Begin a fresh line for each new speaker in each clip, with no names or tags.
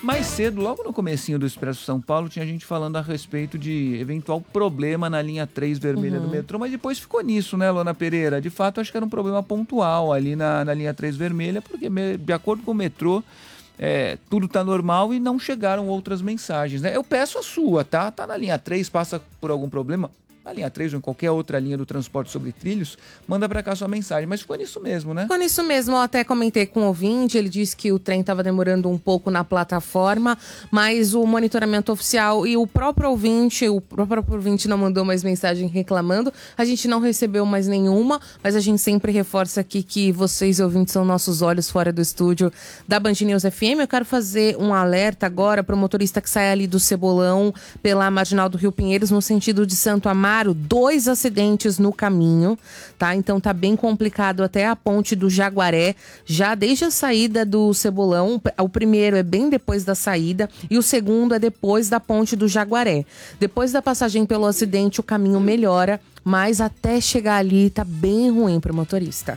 Mais cedo, logo no comecinho do Expresso São Paulo, tinha gente falando a respeito de eventual problema na linha 3 vermelha do metrô, mas depois ficou nisso, né, Luana Pereira? De fato, acho que era um problema pontual ali na linha 3 vermelha, porque de acordo com o metrô, tudo tá normal e não chegaram outras mensagens, né? Eu peço a sua, tá? Tá na linha 3, passa por algum problema? Na linha 3 ou em qualquer outra linha do transporte sobre trilhos, manda pra cá sua mensagem. Mas ficou nisso mesmo, né?
Ficou nisso mesmo. Eu até comentei com o ouvinte, ele disse que o trem estava demorando um pouco na plataforma, mas o monitoramento oficial e o próprio ouvinte não mandou mais mensagem reclamando. A gente não recebeu mais nenhuma, mas a gente sempre reforça aqui que vocês, ouvintes, são nossos olhos fora do estúdio da Band News FM. Eu quero fazer um alerta agora para o motorista que sai ali do Cebolão pela Marginal do Rio Pinheiros, no sentido de Santo Amaro. 2 acidentes no caminho, tá? Então tá bem complicado até a ponte do Jaguaré, já desde a saída do Cebolão. O primeiro é bem depois da saída e o segundo é depois da ponte do Jaguaré. Depois da passagem pelo acidente, o caminho melhora, mas até chegar ali tá bem ruim pro motorista.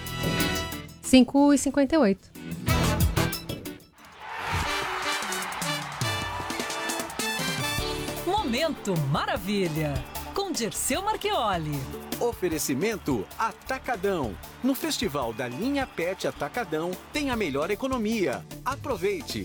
5h58.
Momento Maravilha, com Dirceu Marchioli.
Oferecimento Atacadão. No Festival da Linha Pet Atacadão tem a melhor economia. Aproveite!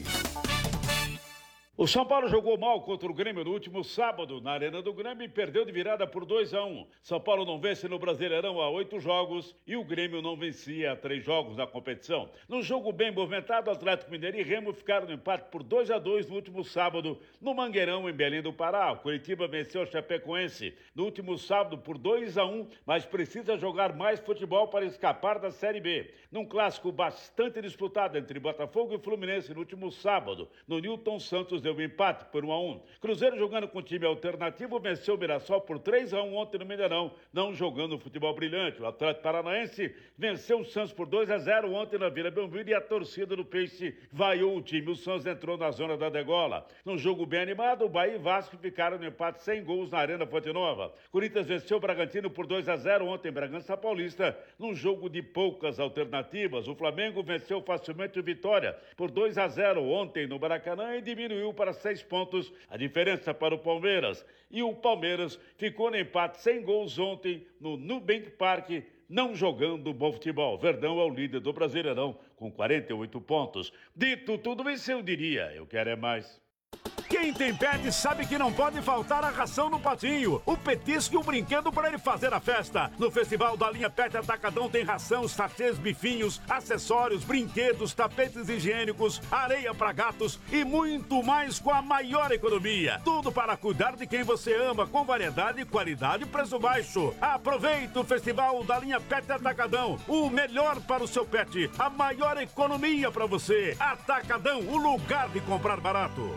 O São Paulo jogou mal contra o Grêmio no último sábado, na Arena do Grêmio, e perdeu de virada por 2-1. São Paulo não vence no Brasileirão há 8 jogos e o Grêmio não vencia há 3 jogos na competição. No jogo bem movimentado, Atlético Mineiro e Remo ficaram no empate por 2-2 no último sábado, no Mangueirão, em Belém do Pará. O Curitiba venceu o Chapecoense no último sábado por 2-1, mas precisa jogar mais futebol para escapar da Série B. Num clássico bastante disputado entre Botafogo e Fluminense no último sábado, no Newton Santos deu um empate por 1-1. Cruzeiro, jogando com time alternativo, venceu o Mirassol por 3-1 ontem no Mineirão, não jogando futebol brilhante. O Atlético Paranaense venceu o Santos por 2-0 ontem na Vila Belmiro e a torcida do Peixe vaiou o time. O Santos entrou na zona da degola. Num jogo bem animado, o Bahia e Vasco ficaram no empate sem gols na Arena Fonte Nova. Corinthians venceu o Bragantino por 2-0 ontem em Bragança Paulista, num jogo de poucas alternativas. O Flamengo venceu facilmente o Vitória por 2-0 ontem no Maracanã e diminuiu para 6 pontos a diferença para o Palmeiras. E o Palmeiras ficou no empate sem gols ontem no Nubank Park, não jogando bom futebol. Verdão é o líder do Brasileirão com 48 pontos. Dito tudo isso, eu diria, eu quero é mais. Quem tem pet sabe que não pode faltar a ração no patinho, o petisco e o brinquedo para ele fazer a festa. No Festival da Linha Pet Atacadão tem ração, sachês, bifinhos, acessórios, brinquedos, tapetes higiênicos, areia para gatos e muito mais com a maior economia. Tudo para cuidar de quem você ama, com variedade, qualidade e preço baixo. Aproveite o Festival da Linha Pet Atacadão, o melhor para o seu pet, a maior economia para você. Atacadão, o lugar de comprar barato.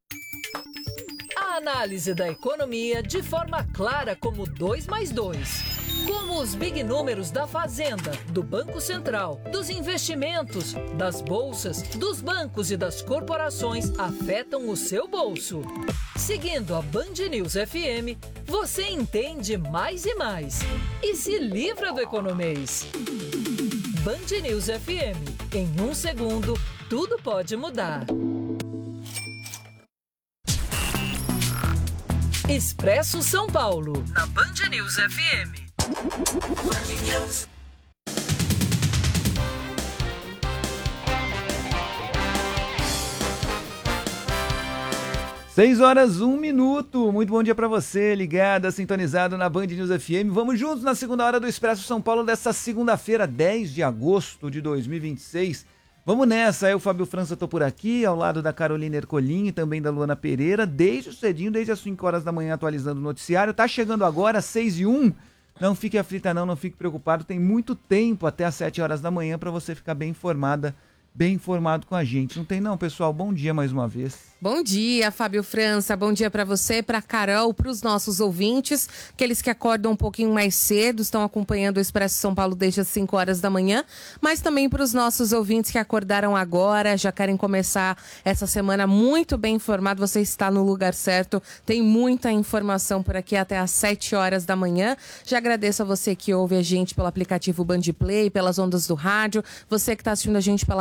A análise da economia de forma clara como 2 mais 2. Como os big números da Fazenda, do Banco Central, dos investimentos, das bolsas, dos bancos e das corporações afetam o seu bolso. Seguindo a Band News FM, você entende mais e mais. E se livra do economês. Band News FM. Em 1 segundo, tudo pode mudar. Expresso São Paulo, na Band News FM.
6h01. Muito bom dia pra você, ligado, sintonizado na Band News FM. Vamos juntos na segunda hora do Expresso São Paulo dessa segunda-feira, 10 de agosto de 2026. Vamos nessa, eu, Fábio França, tô por aqui, ao lado da Carolina Ercolim e também da Luana Pereira, desde o cedinho, desde as 5 horas da manhã, atualizando o noticiário. Tá chegando agora, 6h01. Não fique aflita não fique preocupado, tem muito tempo até as 7 horas da manhã para você ficar bem informada, bem informado com a gente. Não tem não, pessoal? Bom dia mais uma vez.
Bom dia, Fábio França. Bom dia para você, para Carol, para os nossos ouvintes, aqueles que acordam um pouquinho mais cedo, estão acompanhando o Expresso São Paulo desde as 5 horas da manhã, mas também para os nossos ouvintes que acordaram agora, já querem começar essa semana muito bem informado. Você está no lugar certo, tem muita informação por aqui até as 7 horas da manhã. Já agradeço a você que ouve a gente pelo aplicativo Band Play, pelas ondas do rádio, você que está assistindo a gente pela